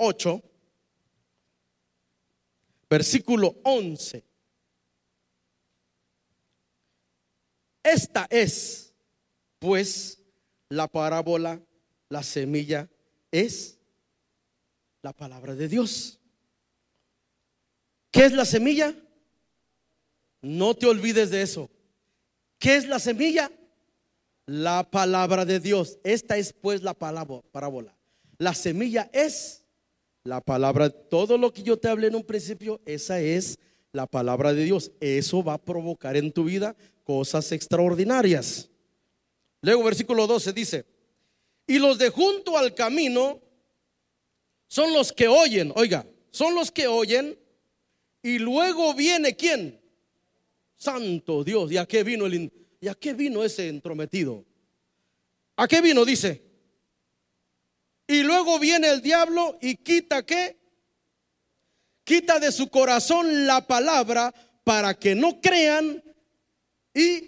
8, versículo 11. Esta es, pues, la parábola, la semilla es la palabra de Dios. ¿Qué es la semilla? No te olvides de eso. ¿Qué es la semilla? La palabra de Dios. Esta es pues la parábola. La semilla es la palabra. Todo lo que yo te hablé en un principio, esa es la palabra de Dios. Eso va a provocar en tu vida cosas extraordinarias. Luego versículo 12 dice: y los de junto al camino son los que oyen. Oiga, son los que oyen. Y luego viene ¿quién? Santo Dios. ¿Y a qué vino ¿y a qué vino ese entrometido? ¿A qué vino? Dice. Y luego viene el diablo y quita ¿qué? Quita de su corazón la palabra para que no crean. ¿Y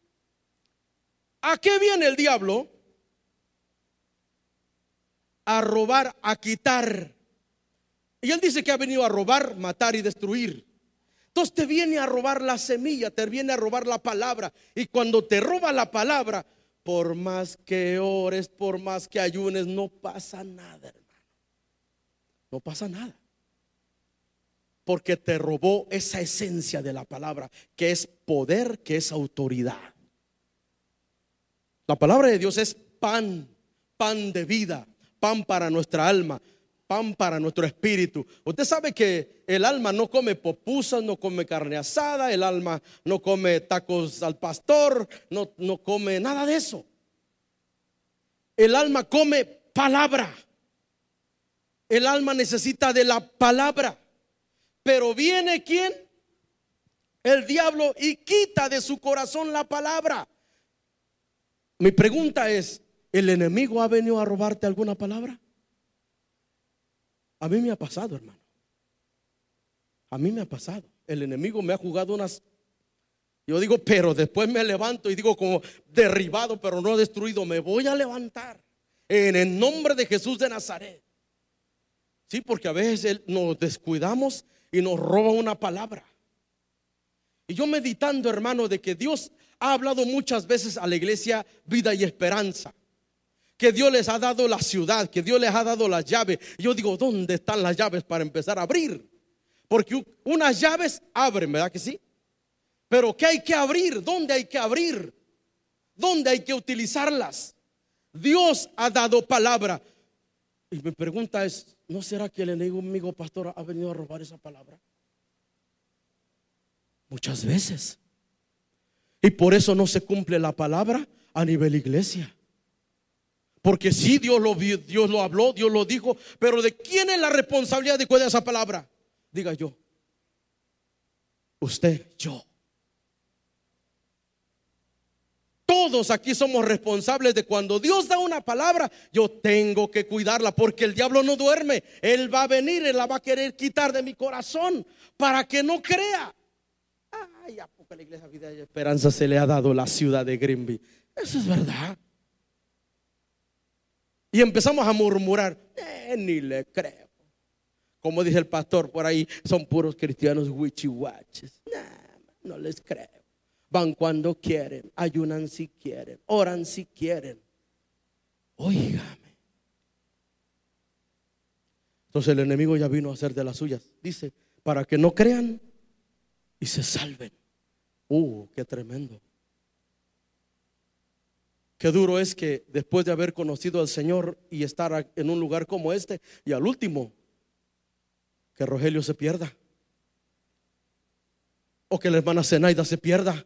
a qué viene el diablo? A robar, a quitar. Y él dice que ha venido a robar, matar y destruir. Entonces te viene a robar la semilla, te viene a robar la palabra. Y cuando te roba la palabra, por más que ores, por más que ayunes, no pasa nada, hermano. No pasa nada. Porque te robó esa esencia de la palabra, que es poder, que es autoridad. La palabra de Dios es pan, pan de vida, pan para nuestra alma, pan para nuestro espíritu. Usted sabe que el alma no come pupusas, no come carne asada, el alma no come tacos al pastor, no come nada de eso. El alma come palabra. El alma necesita de la palabra. Pero viene ¿quién? El diablo y quita de su corazón la palabra. Mi pregunta es: ¿el enemigo ha venido a robarte alguna palabra? A mí me ha pasado, hermano. A mí me ha pasado. El enemigo me ha jugado unas. Yo digo, pero después me levanto y digo, como derribado pero no destruido, me voy a levantar en el nombre de Jesús de Nazaret. Sí, porque a veces nos descuidamos y nos roba una palabra. Y yo meditando, hermano, de que Dios ha hablado muchas veces a la iglesia Vida y Esperanza, que Dios les ha dado la ciudad, que Dios les ha dado las llaves. Y yo digo, ¿dónde están las llaves para empezar a abrir? Porque unas llaves abren, ¿verdad que sí? Pero ¿qué hay que abrir? ¿Dónde hay que abrir? ¿Dónde hay que utilizarlas? Dios ha dado palabra. Y mi pregunta es: ¿no será que el enemigo pastor ha venido a robar esa palabra? Muchas veces. Y por eso no se cumple la palabra a nivel iglesia. Porque sí, Dios lo habló, Dios lo dijo, pero ¿de quién es la responsabilidad de cuidar esa palabra? Diga yo. Usted, yo. Todos aquí somos responsables de cuando Dios da una palabra, yo tengo que cuidarla, porque el diablo no duerme. Él va a venir, él la va a querer quitar de mi corazón para que no crea. Ay, ¿a poco a la iglesia Vida y Esperanza se le ha dado la ciudad de Greenville? Eso es verdad. Y empezamos a murmurar, ni le creo. Como dice el pastor por ahí, son puros cristianos wichihuaches. No les creo. Van cuando quieren, ayunan si quieren, oran si quieren. Óigame. Entonces el enemigo ya vino a hacer de las suyas. Dice, para que no crean y se salven. Qué tremendo. Qué duro es que después de haber conocido al Señor y estar en un lugar como este, y al último, que Rogelio se pierda, o que la hermana Zenaida se pierda.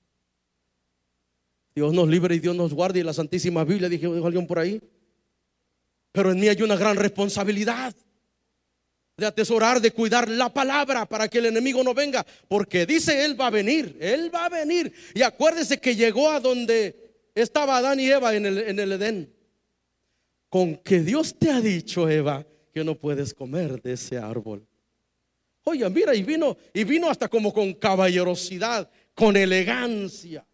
Dios nos libre y Dios nos guarde. Y la Santísima Biblia, dijo alguien por ahí. Pero en mí hay una gran responsabilidad de atesorar, de cuidar la palabra para que el enemigo no venga. Porque dice, Él va a venir, Él va a venir. Y acuérdese que llegó a donde estaba Adán y Eva en el Edén. Con que Dios te ha dicho, Eva, que no puedes comer de ese árbol. Oye, mira, y vino hasta como con caballerosidad, con elegancia.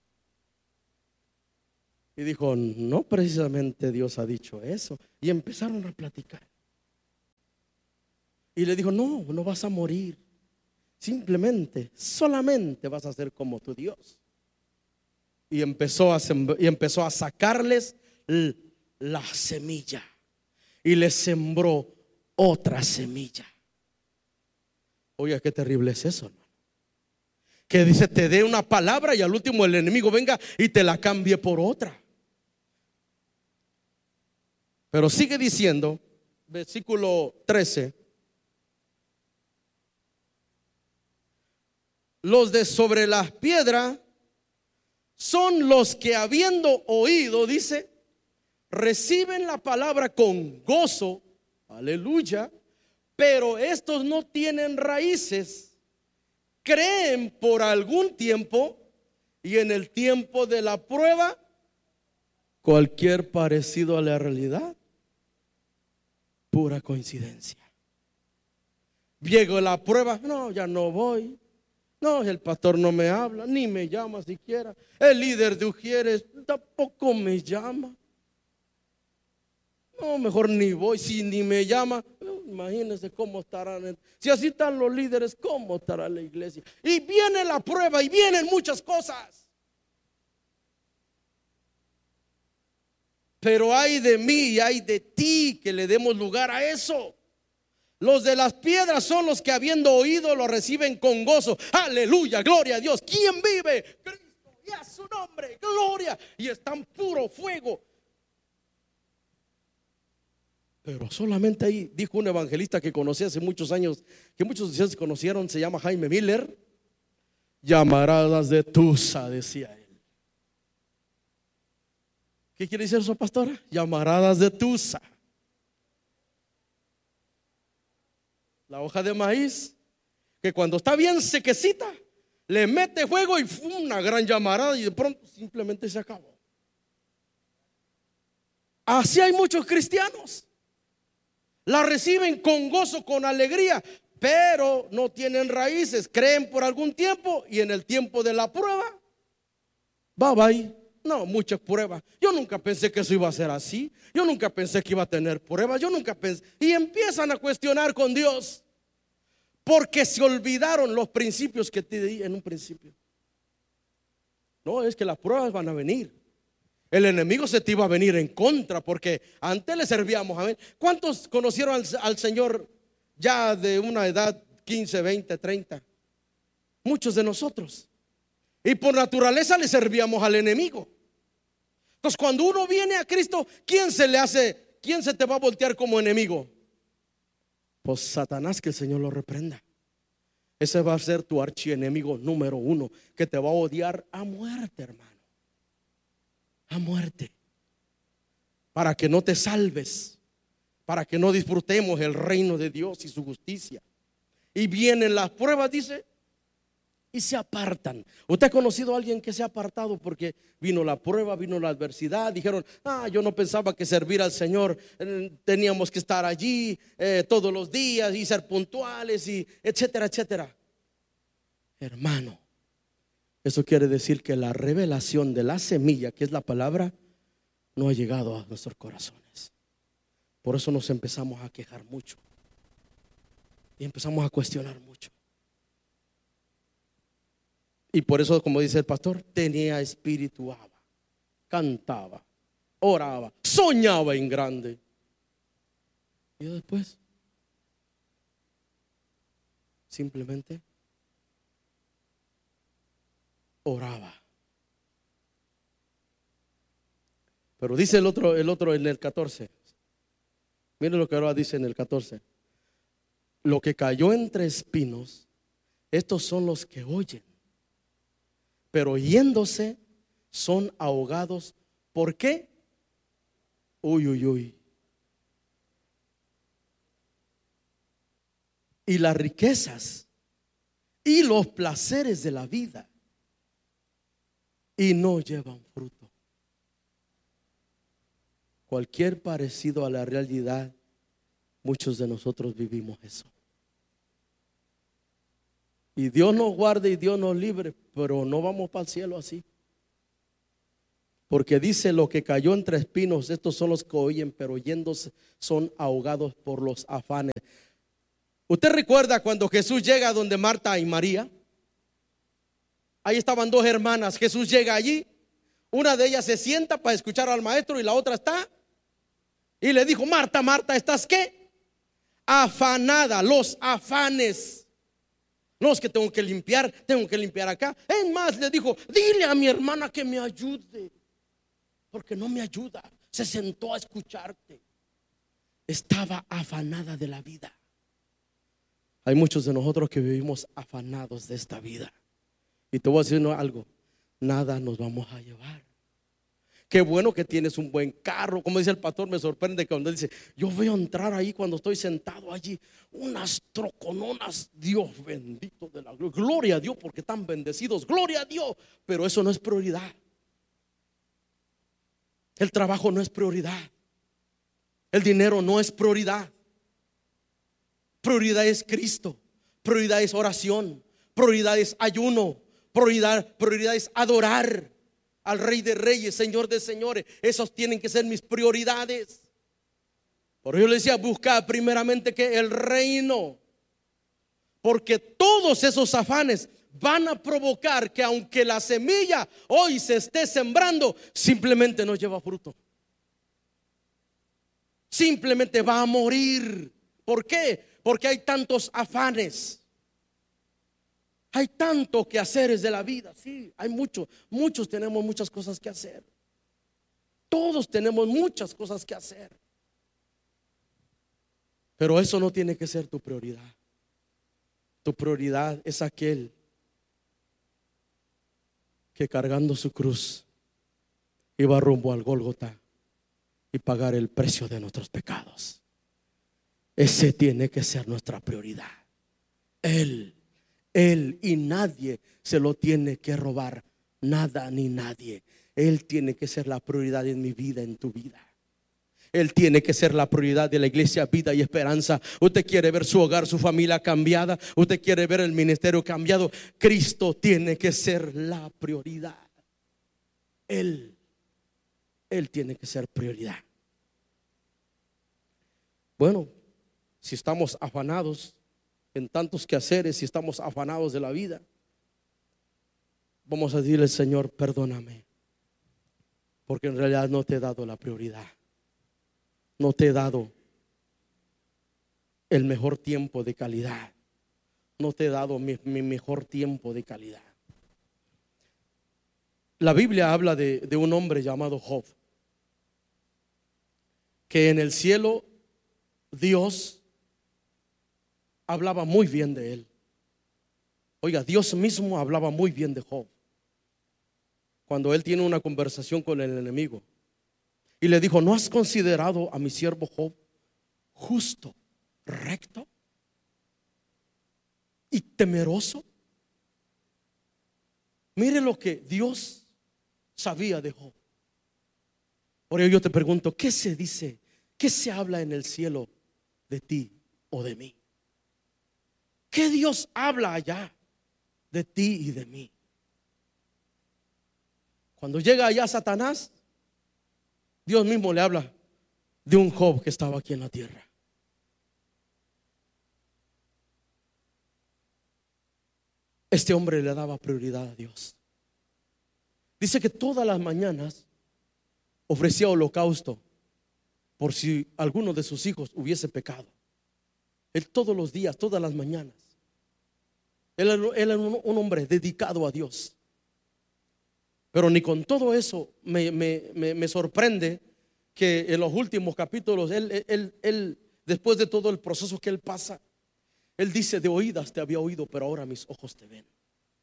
Y dijo, no precisamente Dios ha dicho eso. Y empezaron a platicar. Y le dijo, no, no vas a morir. Simplemente, solamente vas a ser como tu Dios. Y empezó a sacarles la semilla. Y les sembró otra semilla. Oiga, qué terrible es eso, hermano. Que dice, te dé una palabra y al último el enemigo venga y te la cambie por otra. Pero sigue diciendo, versículo 13. Los de sobre las piedras son los que, habiendo oído, dice, reciben la palabra con gozo, aleluya, pero estos no tienen raíces, creen por algún tiempo y en el tiempo de la prueba, cualquier parecido a la realidad, pura coincidencia. Llegó la prueba, no, ya no voy. No, el pastor no me habla, ni me llama siquiera. El líder de Ujieres tampoco me llama. No, mejor ni voy. Si ni me llama, imagínense cómo estarán. Si así están los líderes, ¿cómo estará la iglesia? Y viene la prueba y vienen muchas cosas. Pero hay de mí y hay de ti que le demos lugar a eso. Los de las piedras son los que, habiendo oído, lo reciben con gozo. Aleluya, gloria a Dios. ¿Quién vive? Cristo, y a su nombre, gloria. Y está en puro fuego. Pero solamente ahí, dijo un evangelista que conocí hace muchos años, que muchos de ustedes conocieron, se llama Jaime Miller. Llamaradas de tusa, decía él. ¿Qué quiere decir eso, pastora? Llamaradas de tusa. La hoja de maíz, que cuando está bien sequecita, le mete fuego y una gran llamarada y de pronto simplemente se acabó. Así hay muchos cristianos. La reciben con gozo, con alegría, pero no tienen raíces. Creen por algún tiempo y en el tiempo de la prueba, bye bye. No, muchas pruebas. Yo nunca pensé que eso iba a ser así. Yo nunca pensé que iba a tener pruebas. Yo nunca pensé. Y empiezan a cuestionar con Dios. Porque se olvidaron los principios que te di en un principio. No, es que las pruebas van a venir. El enemigo se te iba a venir en contra, porque antes le servíamos a él. ¿Cuántos conocieron al Señor ya de una edad 15, 20, 30? Muchos de nosotros. Y por naturaleza le servíamos al enemigo. Entonces cuando uno viene a Cristo, ¿quién se te va a voltear como enemigo? Pues Satanás, que el Señor lo reprenda. Ese va a ser tu archienemigo número 1, que te va a odiar a muerte, hermano. A muerte. Para que no te salves, para que no disfrutemos el reino de Dios y su justicia. Y vienen las pruebas, dice, y se apartan. ¿Usted ha conocido a alguien que se ha apartado porque vino la prueba, vino la adversidad? Dijeron, yo no pensaba que servir al Señor teníamos que estar allí todos los días y ser puntuales y etcétera, etcétera. Hermano, eso quiere decir que la revelación de la semilla, que es la palabra, no ha llegado a nuestros corazones. Por eso nos empezamos a quejar mucho y empezamos a cuestionar mucho. Y por eso, como dice el pastor, tenía espíritu, cantaba, oraba, soñaba en grande. Y después simplemente oraba. Pero dice el otro en el 14. Miren lo que ahora dice en el 14. Lo que cayó entre espinos, estos son los que oyen, pero yéndose son ahogados. ¿Por qué? Uy. Y las riquezas y los placeres de la vida, y no llevan fruto. Cualquier parecido a la realidad, muchos de nosotros vivimos eso. Y Dios nos guarde y Dios nos libre, pero no vamos para el cielo así. Porque dice, lo que cayó entre espinos, estos son los que oyen, pero yéndose son ahogados por los afanes. ¿Usted recuerda cuando Jesús llega donde Marta y María? Ahí estaban dos hermanas. Jesús llega allí. Una de ellas se sienta para escuchar al maestro y la otra está. Y le dijo: Marta, Marta, ¿estás qué? Afanada. Los afanes. No, es que tengo que limpiar acá. Es más, le dijo: dile a mi hermana que me ayude, porque no me ayuda. Se sentó a escucharte. Estaba afanada de la vida. Hay muchos de nosotros que vivimos afanados de esta vida. Y te voy a decir algo: nada nos vamos a llevar. Qué bueno que tienes un buen carro. Como dice el pastor, me sorprende que cuando él dice: yo veo entrar ahí cuando estoy sentado allí unas trocononas. Dios bendito de la gloria. Gloria a Dios porque están bendecidos. Gloria a Dios. Pero eso no es prioridad. El trabajo no es prioridad. El dinero no es prioridad. Prioridad es Cristo. Prioridad es oración. Prioridad es ayuno. Prioridad es adorar al Rey de Reyes, Señor de Señores. Esos tienen que ser mis prioridades. Por eso yo le decía: busca primeramente que el reino, porque todos esos afanes van a provocar que aunque la semilla hoy se esté sembrando, simplemente no lleva fruto. Simplemente va a morir. ¿Por qué? Porque hay tantos afanes. Hay tanto que hacer de la vida. Sí, hay muchos tenemos muchas cosas que hacer. Todos tenemos muchas cosas que hacer. Pero eso no tiene que ser tu prioridad. Tu prioridad es aquel que cargando su cruz iba rumbo al Gólgota y pagar el precio de nuestros pecados. Ese tiene que ser nuestra prioridad. Él, y nadie se lo tiene que robar. Nada ni nadie. Él tiene que ser la prioridad en mi vida, en tu vida. Él tiene que ser la prioridad de la iglesia Vida y Esperanza. Usted quiere ver su hogar, su familia cambiada. Usted quiere ver el ministerio cambiado. Cristo tiene que ser la prioridad. Él tiene que ser prioridad. Bueno, si estamos afanados en tantos quehaceres, si estamos afanados de la vida, vamos a decirle: Señor, perdóname, porque en realidad no te he dado la prioridad. No te he dado el mejor tiempo de calidad. No te he dado mi mejor tiempo de calidad. La Biblia habla de un hombre llamado Job, que en el cielo Dios hablaba muy bien de él. Oiga, Dios mismo hablaba muy bien de Job cuando él tiene una conversación con el enemigo y le dijo: ¿no has considerado a mi siervo Job justo, recto y temeroso? Mire lo que Dios sabía de Job. Por ello yo te pregunto: ¿qué se dice? ¿Qué se habla en el cielo de ti o de mí? ¿Qué Dios habla allá de ti y de mí? Cuando llega allá Satanás, Dios mismo le habla de un Job que estaba aquí en la tierra. Este hombre le daba prioridad a Dios. Dice que todas las mañanas ofrecía holocausto por si alguno de sus hijos hubiese pecado. Él todos los días, todas las mañanas. Él era un hombre dedicado a Dios. Pero ni con todo eso me sorprende que en los últimos capítulos él, después de todo el proceso que él pasa, él dice: de oídas te había oído, pero ahora mis ojos te ven.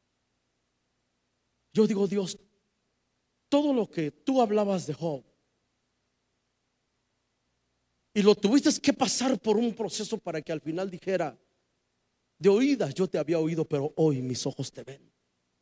Yo digo: Dios, todo lo que tú hablabas de Job, y lo tuviste que pasar por un proceso para que al final dijera: de oídas yo te había oído, pero hoy mis ojos te ven.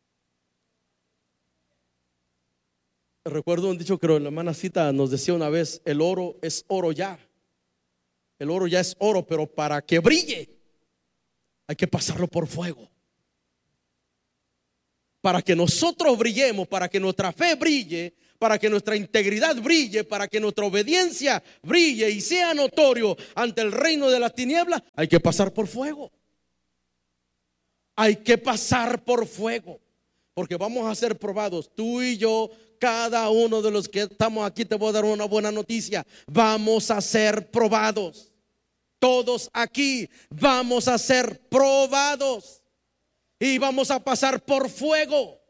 Recuerdo un dicho que la hermana Cita nos decía una vez: el oro es oro ya. El oro ya es oro, pero para que brille hay que pasarlo por fuego. Para que nosotros brillemos, para que nuestra fe brille, para que nuestra integridad brille, para que nuestra obediencia brille y sea notorio ante el reino de las tinieblas, hay que pasar por fuego. Hay que pasar por fuego, porque vamos a ser probados, tú y yo. Cada uno de los que estamos aquí, te voy a dar una buena noticia: vamos a ser probados. Todos aquí vamos a ser probados y vamos a pasar por fuego.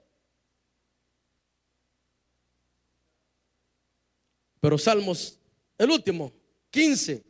Pero Salmos, el último, 15.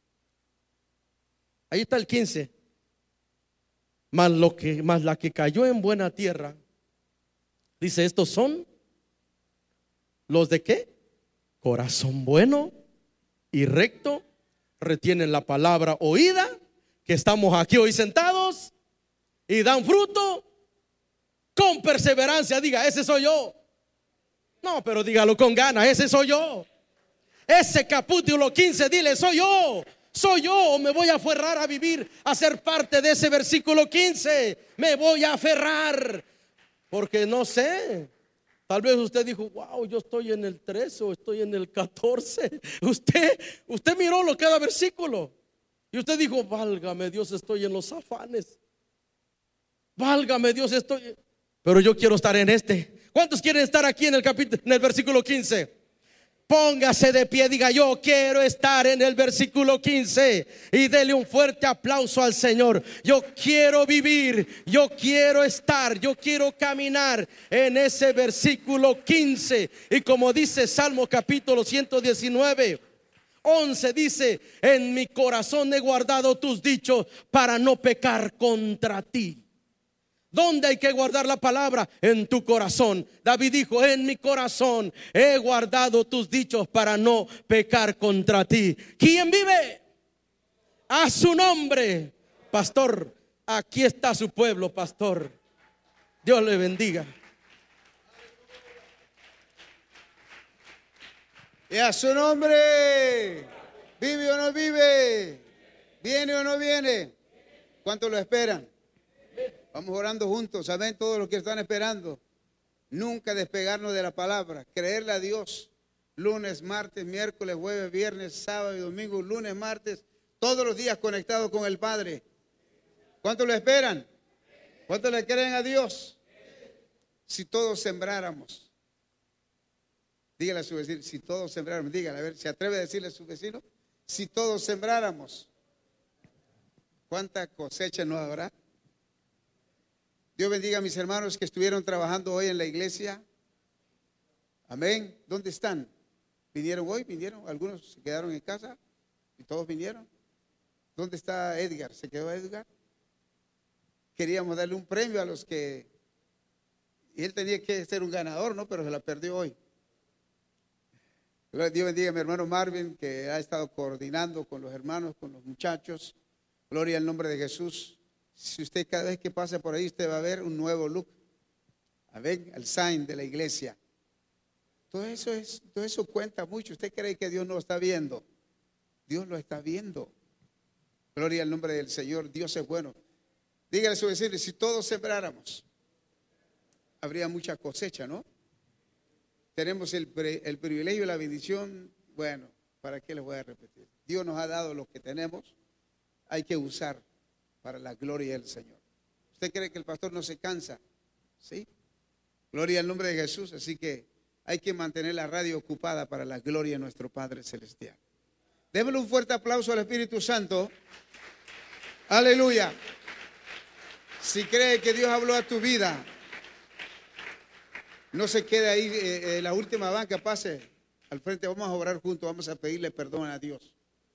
Ahí está el 15. Mas la que cayó en buena tierra, dice, estos son los de qué? Corazón bueno y recto, retienen la palabra oída, que estamos aquí hoy sentados, y dan fruto con perseverancia. Diga, ese soy yo. No, pero dígalo con ganas, ese soy yo. Ese capítulo 15, dile, soy yo. Soy yo, o me voy a aferrar a vivir, a ser parte de ese versículo 15. Me voy a aferrar, porque no sé. Tal vez usted dijo, wow, yo estoy en el 13 o estoy en el 14. Usted miró cada versículo y usted dijo, válgame Dios, estoy en los afanes. Válgame Dios, estoy. Pero yo quiero estar en este. ¿Cuántos quieren estar aquí en el versículo 15? Póngase de pie, diga, yo quiero estar en el versículo 15 y dele un fuerte aplauso al Señor. Yo quiero vivir, yo quiero estar, yo quiero caminar en ese versículo 15. Y como dice Salmo capítulo 119, 11, dice, en mi corazón he guardado tus dichos para no pecar contra ti. ¿Dónde hay que guardar la palabra? En tu corazón. David dijo, en mi corazón he guardado tus dichos para no pecar contra ti. ¿Quién vive? A su nombre. Pastor, aquí está su pueblo, pastor. Dios le bendiga. Y a su nombre. ¿Vive o no vive? ¿Viene o no viene? ¿Cuántos lo esperan? Vamos orando juntos, amén, todos los que están esperando. Nunca despegarnos de la palabra, creerle a Dios. Lunes, martes, miércoles, jueves, viernes, sábado y domingo, lunes, martes, todos los días conectados con el Padre. ¿Cuántos lo esperan? ¿Cuántos le creen a Dios? Si todos sembráramos, dígale a su vecino, si todos sembráramos, dígale, a ver, ¿se atreve a decirle a su vecino? Si todos sembráramos, ¿cuánta cosecha nos habrá? Dios bendiga a mis hermanos que estuvieron trabajando hoy en la iglesia. Amén. ¿Dónde están? ¿Vinieron hoy? ¿Vinieron? Algunos se quedaron en casa y todos vinieron. ¿Dónde está Edgar? ¿Se quedó Edgar? Queríamos darle un premio a los que... Y él tenía que ser un ganador, ¿no? Pero se la perdió hoy. Dios bendiga a mi hermano Marvin, que ha estado coordinando con los hermanos, con los muchachos. Gloria al nombre de Jesús. Si usted cada vez que pase por ahí, usted va a ver un nuevo look. A ver, el sign de la iglesia. Todo eso cuenta mucho. ¿Usted cree que Dios no lo está viendo? Dios lo está viendo. Gloria al nombre del Señor. Dios es bueno. Dígale a su vecino, si todos sembráramos, habría mucha cosecha, ¿no? Tenemos el privilegio y la bendición. Bueno, ¿para qué les voy a repetir? Dios nos ha dado lo que tenemos. Hay que usar para la gloria del Señor. ¿Usted cree que el pastor no se cansa? ¿Sí? Gloria al nombre de Jesús. Así que hay que mantener la radio ocupada para la gloria de nuestro Padre Celestial. Démosle un fuerte aplauso al Espíritu Santo. Aleluya. Si cree que Dios habló a tu vida, no se quede ahí. La última banca, pase al frente. Vamos a orar juntos. Vamos a pedirle perdón a Dios.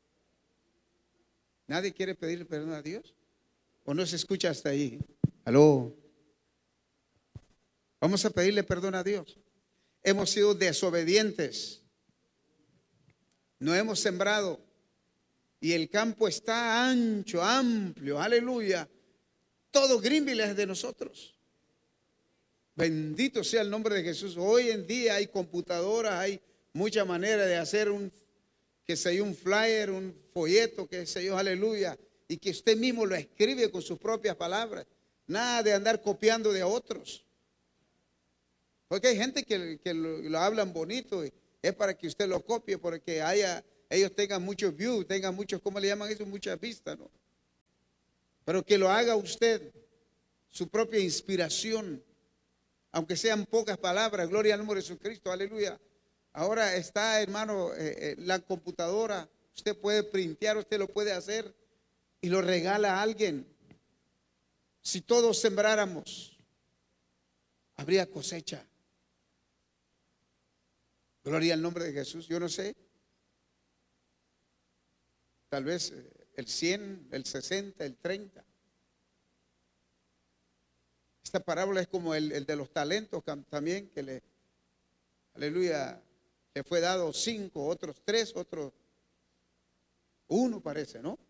¿Nadie quiere pedirle perdón a Dios? ¿O no se escucha hasta ahí? Aló. Vamos a pedirle perdón a Dios. Hemos sido desobedientes. No hemos sembrado. Y el campo está ancho, amplio. Aleluya. Todo Greenville es de nosotros. Bendito sea el nombre de Jesús. Hoy en día hay computadoras, hay mucha manera de hacer un flyer, un folleto, qué sé yo, aleluya. Y que usted mismo lo escribe con sus propias palabras. Nada de andar copiando de otros. Porque hay gente que lo hablan bonito y es para que usted lo copie, porque ellos tengan muchos views, tengan muchos, ¿cómo le llaman eso? Muchas vistas, ¿no? Pero que lo haga usted, su propia inspiración, aunque sean pocas palabras. Gloria al nombre de Jesucristo, aleluya. Ahora está, hermano, la computadora, usted puede printear, usted lo puede hacer y lo regala a alguien. Si todos sembráramos, habría cosecha. Gloria al nombre de Jesús. Yo no sé, tal vez el 100, el 60, el 30. Esta parábola es como el de los talentos también, que aleluya, le fue dado 5, otros 3, otros 1 parece, ¿no?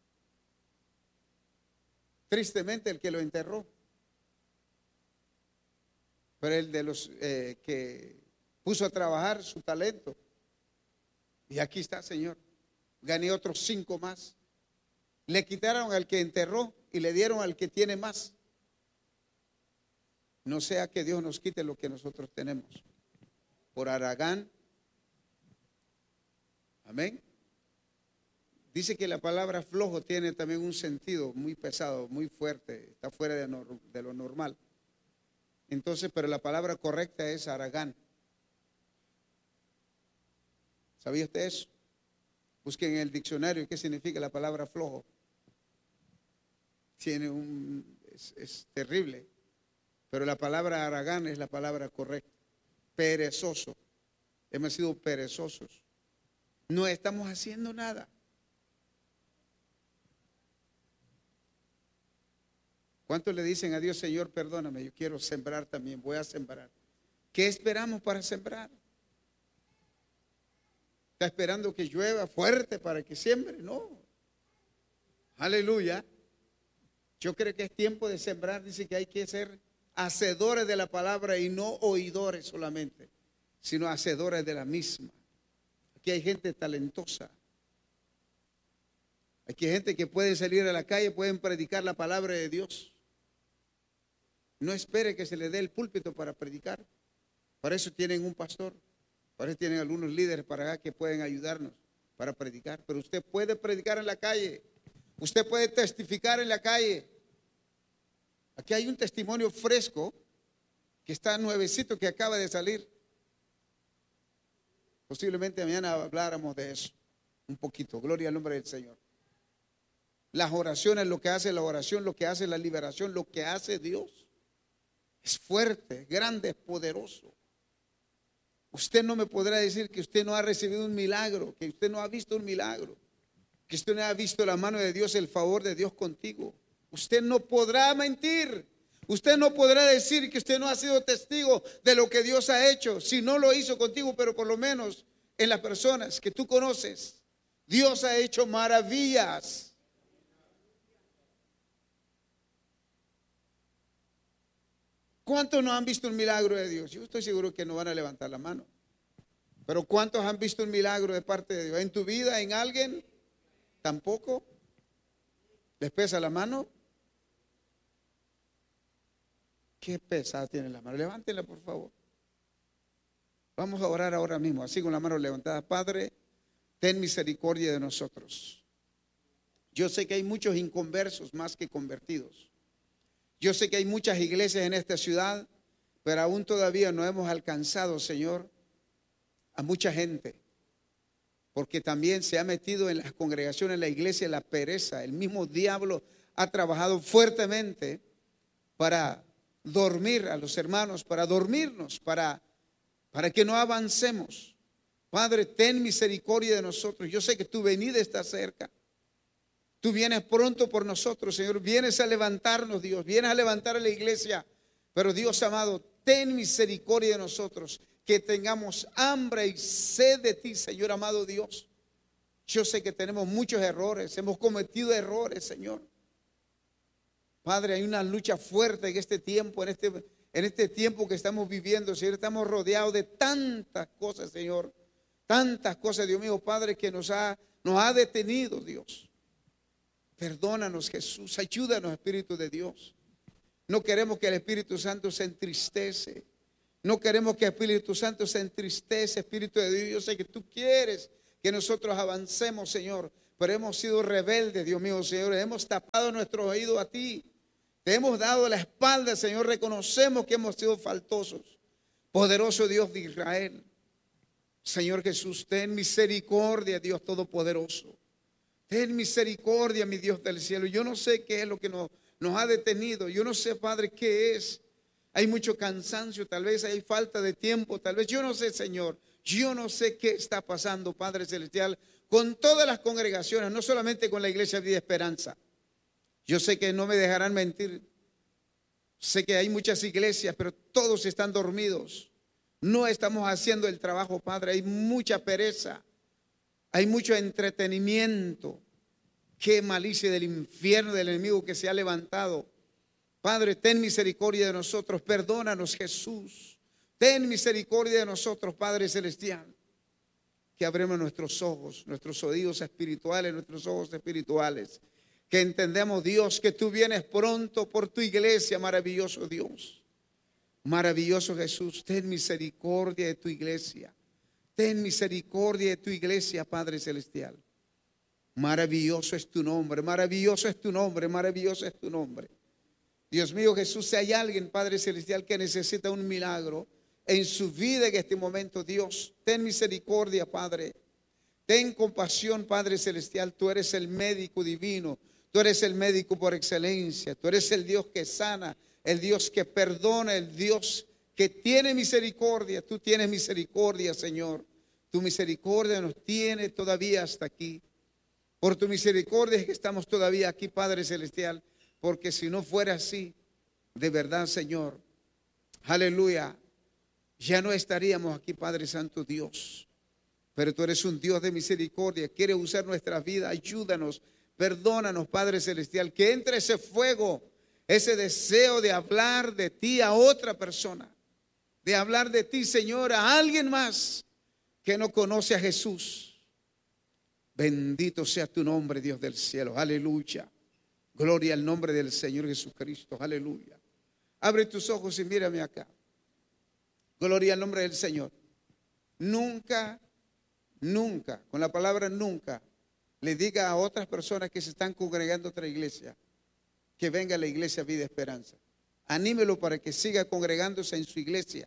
Tristemente el que lo enterró. Pero el de los que puso a trabajar su talento. Y aquí está, Señor. Gané otros 5 más. Le quitaron al que enterró y le dieron al que tiene más. No sea que Dios nos quite lo que nosotros tenemos. Por haragán. Amén. Dice que la palabra flojo tiene también un sentido muy pesado, muy fuerte. Está fuera de lo normal. Entonces, pero la palabra correcta es haragán. ¿Sabía usted eso? Busquen en el diccionario qué significa la palabra flojo. Es terrible. Pero la palabra haragán es la palabra correcta. Perezoso. Hemos sido perezosos. No estamos haciendo nada. ¿Cuántos le dicen a Dios, Señor, perdóname, yo quiero sembrar también, voy a sembrar? ¿Qué esperamos para sembrar? ¿Está esperando que llueva fuerte para que siembre? No. Aleluya. Yo creo que es tiempo de sembrar. Dice que hay que ser hacedores de la palabra y no oidores solamente, sino hacedores de la misma. Aquí hay gente talentosa. Aquí hay gente que puede salir a la calle, pueden predicar la palabra de Dios. No espere que se le dé el púlpito para predicar. Para eso tienen un pastor. Para eso tienen algunos líderes para acá que pueden ayudarnos para predicar. Pero usted puede predicar en la calle. Usted puede testificar en la calle. Aquí hay un testimonio fresco que está nuevecito, que acaba de salir. Posiblemente mañana habláramos de eso un poquito. Gloria al nombre del Señor. Las oraciones, lo que hace la oración, lo que hace la liberación, lo que hace Dios. Es fuerte, grande, es poderoso. Usted no me podrá decir que usted no ha recibido un milagro, que usted no ha visto un milagro, que usted no ha visto la mano de Dios, el favor de Dios contigo. Usted no podrá mentir. Usted no podrá decir que usted no ha sido testigo de lo que Dios ha hecho. Si no lo hizo contigo, pero por lo menos en las personas que tú conoces, Dios ha hecho maravillas. ¿Cuántos no han visto un milagro de Dios? Yo estoy seguro que no van a levantar la mano. Pero ¿cuántos han visto un milagro de parte de Dios? ¿En tu vida, en alguien? ¿Tampoco? ¿Les pesa la mano? Qué pesada tiene la mano. Levántenla, por favor. Vamos a orar ahora mismo, así con la mano levantada. Padre, ten misericordia de nosotros. Yo sé que hay muchos inconversos más que convertidos. Yo sé que hay muchas iglesias en esta ciudad, pero aún todavía no hemos alcanzado, Señor, a mucha gente. Porque también se ha metido en las congregaciones, en la iglesia, la pereza. El mismo diablo ha trabajado fuertemente para dormir a los hermanos, para dormirnos, para que no avancemos. Padre, ten misericordia de nosotros. Yo sé que tu venida está cerca. Tú vienes pronto por nosotros, Señor. Vienes a levantarnos, Dios. Vienes a levantar a la iglesia. Pero Dios amado, ten misericordia de nosotros. Que tengamos hambre y sed de ti, Señor amado Dios. Yo sé que tenemos muchos errores. Hemos cometido errores, Señor. Padre, hay una lucha fuerte en este tiempo, en este tiempo que estamos viviendo, Señor. Estamos rodeados de tantas cosas, Señor. Tantas cosas, Dios mío, Padre, que nos ha detenido, Dios. Perdónanos, Jesús, ayúdanos, Espíritu de Dios. No queremos que el Espíritu Santo se entristece. No queremos que el Espíritu Santo se entristece, Espíritu de Dios. Yo sé que tú quieres que nosotros avancemos, Señor, pero hemos sido rebeldes, Dios mío, Señor. Hemos tapado nuestros oídos a ti. Te hemos dado la espalda, Señor. Reconocemos que hemos sido faltosos. Poderoso Dios de Israel. Señor Jesús, ten misericordia, Dios Todopoderoso. Ten misericordia, mi Dios del cielo. Yo no sé qué es lo que nos ha detenido. Yo no sé, Padre, qué es. Hay mucho cansancio, tal vez hay falta de tiempo, tal vez. Yo no sé, Señor. Yo no sé qué está pasando, Padre Celestial, con todas las congregaciones, no solamente con la Iglesia Vida Esperanza. Yo sé que no me dejarán mentir. Sé que hay muchas iglesias, pero todos están dormidos. No estamos haciendo el trabajo, Padre. Hay mucha pereza. Hay mucho entretenimiento. Qué malicia del infierno, del enemigo que se ha levantado. Padre, ten misericordia de nosotros. Perdónanos, Jesús. Ten misericordia de nosotros, Padre Celestial. Que abramos nuestros ojos, nuestros oídos espirituales, nuestros ojos espirituales. Que entendamos, Dios, que tú vienes pronto por tu iglesia, maravilloso Dios. Maravilloso Jesús, ten misericordia de tu iglesia. Ten misericordia de tu iglesia, Padre Celestial. Maravilloso es tu nombre, maravilloso es tu nombre, maravilloso es tu nombre. Dios mío, Jesús, si hay alguien, Padre Celestial, que necesita un milagro en su vida en este momento, Dios, ten misericordia, Padre. Ten compasión, Padre Celestial. Tú eres el médico divino. Tú eres el médico por excelencia. Tú eres el Dios que sana, el Dios que perdona, el Dios que tiene misericordia. Tú tienes misericordia, Señor. Tu misericordia nos tiene todavía hasta aquí. Por tu misericordia es que estamos todavía aquí, Padre Celestial. Porque si no fuera así, de verdad, Señor, aleluya, ya no estaríamos aquí, Padre Santo Dios. Pero tú eres un Dios de misericordia. Quieres usar nuestra vida. Ayúdanos. Perdónanos, Padre Celestial. Que entre ese fuego, ese deseo de hablar de ti a otra persona. De hablar de ti, Señor, a alguien más que no conoce a Jesús. Bendito sea tu nombre, Dios del cielo. Aleluya. Gloria al nombre del Señor Jesucristo. Aleluya. Abre tus ojos y mírame acá. Gloria al nombre del Señor. Nunca, nunca, con la palabra nunca, le diga a otras personas que se están congregando a otra iglesia que venga a la iglesia Vida Esperanza. Anímelo para que siga congregándose en su iglesia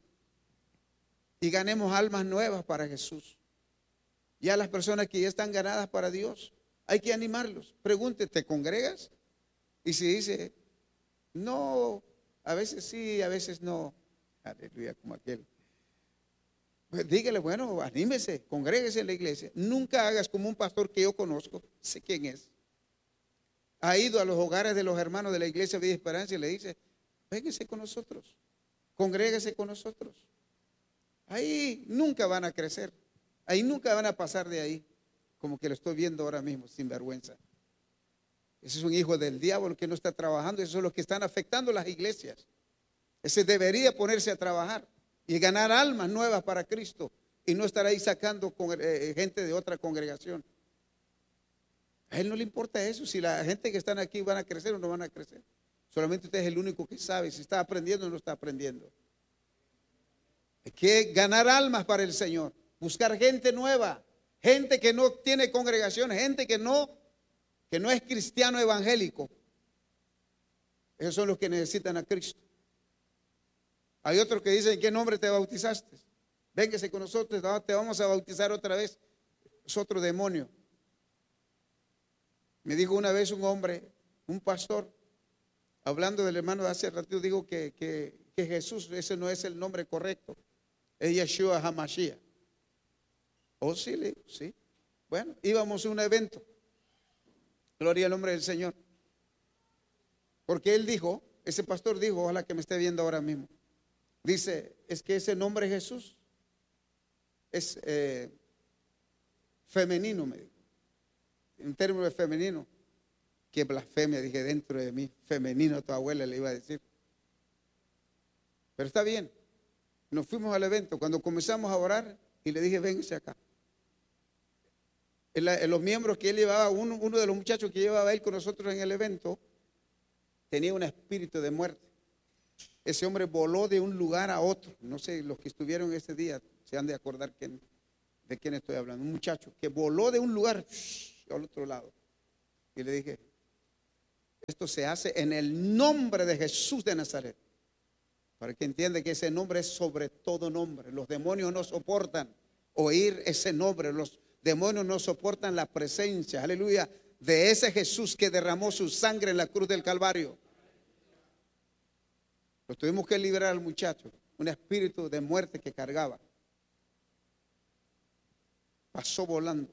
y ganemos almas nuevas para Jesús. Ya las personas que ya están ganadas para Dios, hay que animarlos. Pregúntate, ¿te congregas? Y si dice, no, a veces sí, a veces no. Aleluya, como aquel. Pues dígale, bueno, anímese, congréguese en la iglesia. Nunca hagas como un pastor que yo conozco, sé quién es. Ha ido a los hogares de los hermanos de la iglesia Vida Esperanza y le dice, véngase con nosotros, congrégase con nosotros. Ahí nunca van a crecer, ahí nunca van a pasar de ahí, como que lo estoy viendo ahora mismo, sin vergüenza. Ese es un hijo del diablo que no está trabajando, esos son los que están afectando las iglesias. Ese debería ponerse a trabajar y ganar almas nuevas para Cristo y no estar ahí sacando gente de otra congregación. A él no le importa eso, si la gente que están aquí van a crecer o no van a crecer. Solamente usted es el único que sabe si está aprendiendo o no está aprendiendo. Hay que ganar almas para el Señor, buscar gente nueva, gente que no tiene congregación, gente que no es cristiano evangélico. Esos son los que necesitan a Cristo. Hay otros que dicen, ¿en qué nombre te bautizaste? Véngase con nosotros, te vamos a bautizar otra vez. Es otro demonio. Me dijo una vez un hombre, un pastor, hablando del hermano de hace ratito, dijo que Jesús, ese no es el nombre correcto. Es Yeshua HaMashiach. Oh, sí, le digo, sí. Bueno, íbamos a un evento. Gloria al nombre del Señor. Porque él dijo, ese pastor dijo, ojalá que me esté viendo ahora mismo. Dice, es que ese nombre Jesús es femenino, me dijo. En términos de femenino. Qué blasfemia, dije, dentro de mí. Femenino, tu abuela le iba a decir. Pero está bien. Nos fuimos al evento. Cuando comenzamos a orar, y le dije, véngase acá. Los miembros que él llevaba, uno de los muchachos que llevaba él con nosotros en el evento, tenía un espíritu de muerte. Ese hombre voló de un lugar a otro. No sé, los que estuvieron ese día se han de acordar de quién estoy hablando. Un muchacho que voló de un lugar al otro lado. Y le dije, esto se hace en el nombre de Jesús de Nazaret. Para que entienda que ese nombre es sobre todo nombre. Los demonios no soportan oír ese nombre. Los demonios no soportan la presencia, aleluya, de ese Jesús que derramó su sangre en la cruz del Calvario. Lo tuvimos que liberar al muchacho, un espíritu de muerte que cargaba. Pasó volando.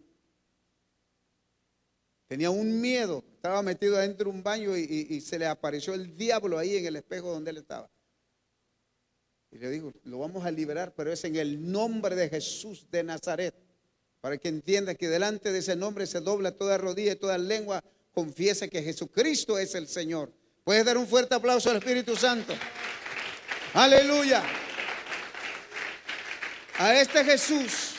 Tenía un miedo, estaba metido adentro de un baño y se le apareció el diablo ahí en el espejo donde él estaba. Y le digo, lo vamos a liberar, pero es en el nombre de Jesús de Nazaret. Para que entienda que delante de ese nombre se dobla toda rodilla y toda lengua confiesa que Jesucristo es el Señor. ¿Puedes dar un fuerte aplauso al Espíritu Santo? Aleluya. A este Jesús,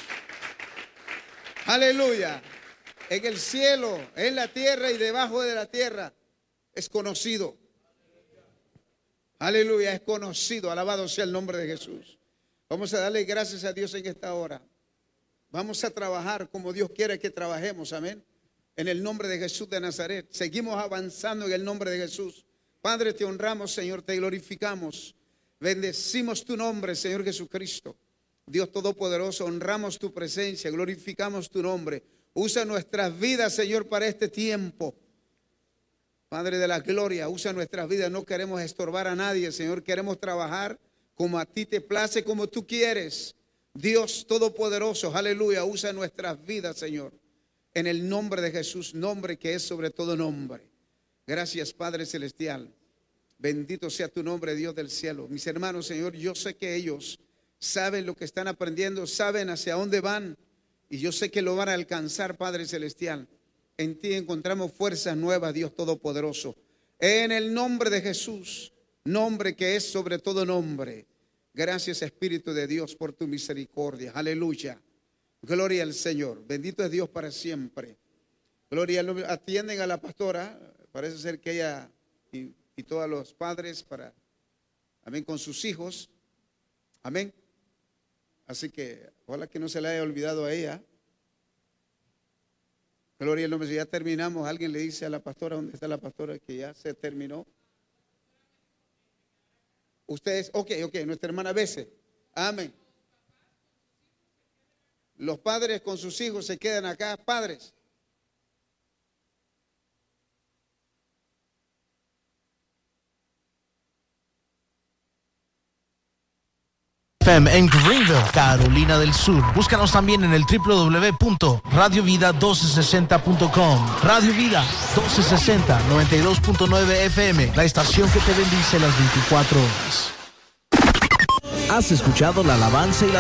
aleluya, en el cielo, en la tierra y debajo de la tierra, es conocido. Aleluya, es conocido. Alabado sea el nombre de Jesús. Vamos a darle gracias a Dios en esta hora. Vamos a trabajar como Dios quiere que trabajemos, amén. En el nombre de Jesús de Nazaret. Seguimos avanzando en el nombre de Jesús. Padre, te honramos, Señor, te glorificamos. Bendecimos tu nombre, Señor Jesucristo. Dios Todopoderoso, honramos tu presencia, glorificamos tu nombre. Usa nuestras vidas, Señor, para este tiempo. Padre de la gloria, usa nuestras vidas. No queremos estorbar a nadie, Señor. Queremos trabajar como a ti te place, como tú quieres. Dios Todopoderoso, aleluya, usa nuestras vidas, Señor. En el nombre de Jesús, nombre que es sobre todo nombre. Gracias, Padre Celestial. Bendito sea tu nombre, Dios del cielo. Mis hermanos, Señor, yo sé que ellos saben lo que están aprendiendo, saben hacia dónde van. Y yo sé que lo van a alcanzar, Padre Celestial. En ti encontramos fuerzas nuevas, Dios Todopoderoso. En el nombre de Jesús, nombre que es sobre todo nombre. Gracias, Espíritu de Dios, por tu misericordia. Aleluya. Gloria al Señor. Bendito es Dios para siempre. Gloria al nombre. Atienden a la pastora. Parece ser que ella y todos los padres amén, con sus hijos. Amén. Así que ojalá que no se le haya olvidado a ella. Gloria al nombre. Si ya terminamos, alguien le dice a la pastora, ¿dónde está la pastora? Que ya se terminó. Ustedes, ok, nuestra hermana Bese. Amén. Los padres con sus hijos se quedan acá, padres. En Greenville, Carolina del Sur. Búscanos también en el www.radiovida1260.com. Radio Vida 1260, 92.9 FM, la estación que te bendice las 24 horas. Has escuchado la alabanza y la